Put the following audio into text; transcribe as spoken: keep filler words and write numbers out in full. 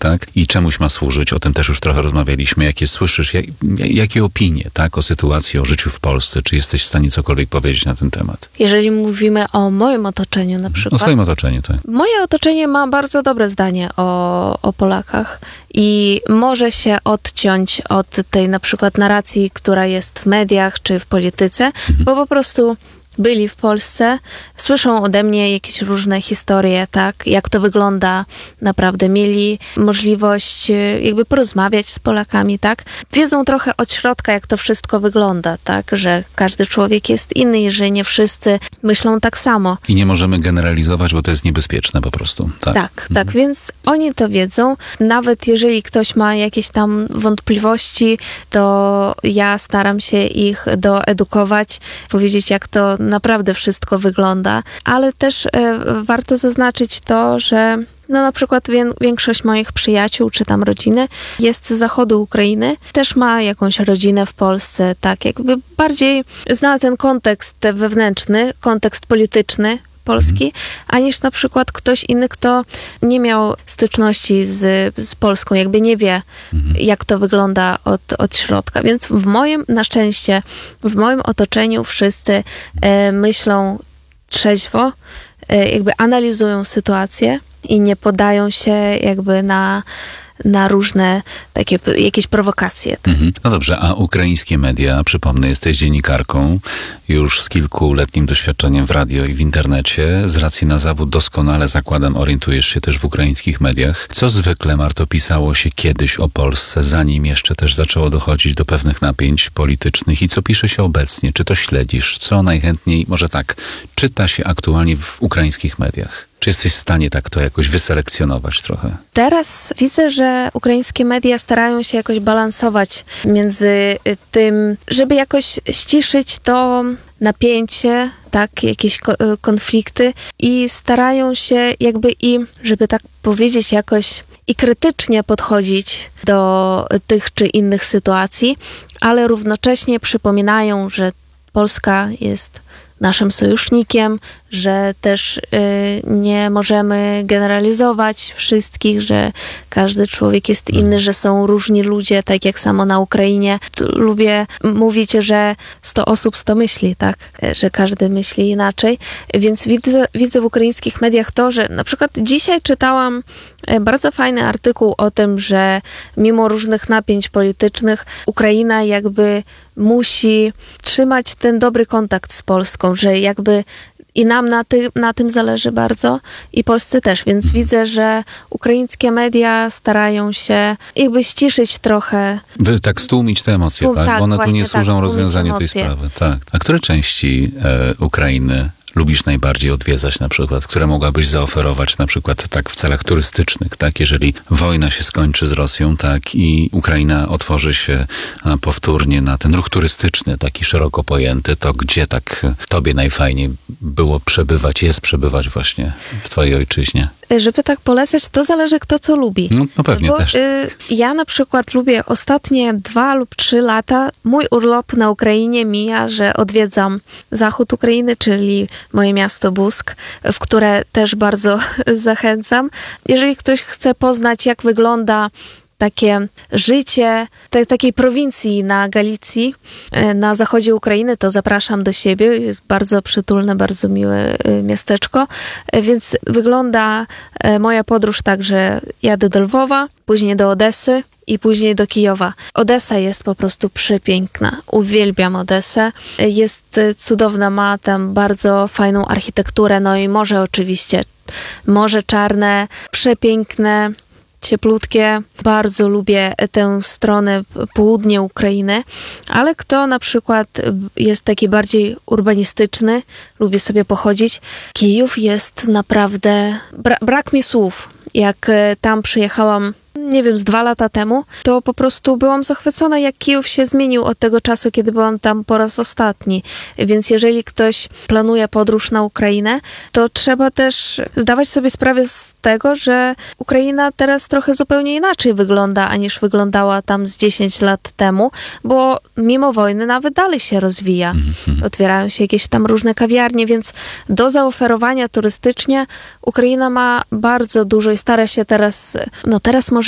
tak? I czemuś ma służyć, o tym też już trochę rozmawialiśmy. Jakie słyszysz, jak, jakie opinie, tak? O sytuacji, o życiu w Polsce. Czy jesteś w stanie cokolwiek powiedzieć na ten temat? Jeżeli mówimy o moim otoczeniu na przykład. O swoim otoczeniu, tak. Moje otoczenie ma bardzo dobre zdanie o, o Polakach i może się odciąć od tej na przykład narracji, która jest w mediach czy w polityce, mhm. bo po prostu byli w Polsce, słyszą ode mnie jakieś różne historie, tak, jak to wygląda naprawdę. Mieli możliwość jakby porozmawiać z Polakami, tak. Wiedzą trochę od środka, jak to wszystko wygląda, tak, że każdy człowiek jest inny i że nie wszyscy myślą tak samo. I nie możemy generalizować, bo to jest niebezpieczne po prostu. Tak, tak, mhm. tak, więc oni to wiedzą. Nawet jeżeli ktoś ma jakieś tam wątpliwości, to ja staram się ich doedukować, powiedzieć, jak to naprawdę wszystko wygląda, ale też y, warto zaznaczyć to, że no na przykład wie, większość moich przyjaciół czy tam rodziny jest z zachodu Ukrainy, też ma jakąś rodzinę w Polsce, tak jakby bardziej zna ten kontekst wewnętrzny, kontekst polityczny Polski, aniż na przykład ktoś inny, kto nie miał styczności z, z Polską, jakby nie wie, mhm. jak to wygląda od, od środka. Więc w moim, na szczęście, w moim otoczeniu wszyscy e, myślą trzeźwo, e, jakby analizują sytuację i nie podają się jakby na na różne takie jakieś prowokacje. Mhm. No dobrze, a ukraińskie media, przypomnę, jesteś dziennikarką już z kilkuletnim doświadczeniem w radio i w internecie. Z racji na zawód doskonale, zakładam, orientujesz się też w ukraińskich mediach. Co zwykle, Marto, pisało się kiedyś o Polsce, zanim jeszcze też zaczęło dochodzić do pewnych napięć politycznych i co pisze się obecnie? Czy to śledzisz? Co najchętniej, może tak, czyta się aktualnie w ukraińskich mediach? Czy jesteś w stanie tak to jakoś wyselekcjonować trochę? Teraz widzę, że ukraińskie media starają się jakoś balansować między tym, żeby jakoś ściszyć to napięcie, tak, jakieś konflikty i starają się jakby i, żeby tak powiedzieć, jakoś i krytycznie podchodzić do tych czy innych sytuacji, ale równocześnie przypominają, że Polska jest naszym sojusznikiem, że też y, nie możemy generalizować wszystkich, że każdy człowiek jest inny, że są różni ludzie, tak jak samo na Ukrainie. Tu lubię mówić, że sto osób, sto myśli, tak? Że każdy myśli inaczej. Więc widzę, widzę w ukraińskich mediach to, że na przykład dzisiaj czytałam bardzo fajny artykuł o tym, że mimo różnych napięć politycznych Ukraina jakby musi trzymać ten dobry kontakt z Polską, że jakby i nam na, ty, na tym zależy bardzo i Polsce też, więc widzę, że ukraińskie media starają się jakby ściszyć trochę. By tak stłumić te emocje, tak? tak Bo one tu nie służą tak, rozwiązaniu tej sprawy. Tak. A które części e, Ukrainy lubisz najbardziej odwiedzać na przykład, które mogłabyś zaoferować na przykład tak w celach turystycznych, tak? Jeżeli wojna się skończy z Rosją, tak? I Ukraina otworzy się powtórnie na ten ruch turystyczny, taki szeroko pojęty, to gdzie tak tobie najfajniej było przebywać, jest przebywać właśnie w twojej ojczyźnie? Żeby tak polecać, to zależy kto co lubi. No, no pewnie Bo, też. Y, ja na przykład lubię ostatnie dwa lub trzy lata. Mój urlop na Ukrainie mija, że odwiedzam zachód Ukrainy, czyli moje miasto Busk, w które też bardzo zachęcam. Jeżeli ktoś chce poznać, jak wygląda takie życie te, takiej prowincji na Galicji, na zachodzie Ukrainy, to zapraszam do siebie. Jest bardzo przytulne, bardzo miłe miasteczko. Więc wygląda moja podróż tak, że jadę do Lwowa, później do Odessy i później do Kijowa. Odessa jest po prostu przepiękna. Uwielbiam Odessę. Jest cudowna, ma tam bardzo fajną architekturę, no i morze oczywiście. Morze Czarne, przepiękne, cieplutkie. Bardzo lubię tę stronę południe Ukrainy, ale kto na przykład jest taki bardziej urbanistyczny, lubi sobie pochodzić, Kijów jest naprawdę... Bra- brak mi słów. Jak tam przyjechałam, nie wiem, z dwa lata temu, to po prostu byłam zachwycona, jak Kijów się zmienił od tego czasu, kiedy byłam tam po raz ostatni. Więc jeżeli ktoś planuje podróż na Ukrainę, to trzeba też zdawać sobie sprawę z tego, że Ukraina teraz trochę zupełnie inaczej wygląda, aniż wyglądała tam z dziesięć lat temu, bo mimo wojny nawet dalej się rozwija. Otwierają się jakieś tam różne kawiarnie, więc do zaoferowania turystycznie Ukraina ma bardzo dużo i stara się teraz, no teraz może